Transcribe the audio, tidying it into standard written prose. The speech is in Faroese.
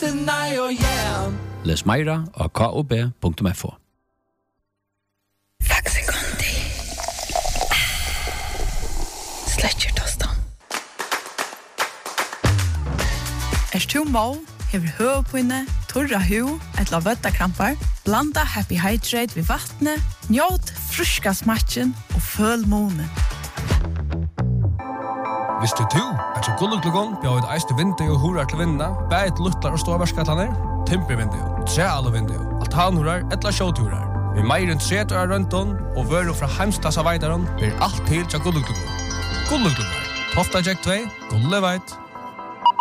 nei og yeah. Les meira av kob.fo. Faxi Kondi. Sletcher tostan. Tu må, hever høvpinne, torra hu, etla vøttakrampar, blanda Happy Hydrate ved vattnet, njåt fruska smatchen og føl månen. Visste du at så gulluklugon bjør et eiste vindu og horar til vinna, bæt luttlar og ståverskatlaner, timpervindu, trealevindu, altanhorar, etla sjåturar. Vi meir enn 30 år rønton og vøru fra heimstasa veidaron blir alt til tja gulluklugon. Gulluklugon, Tofta Jack 2, Gulleveit.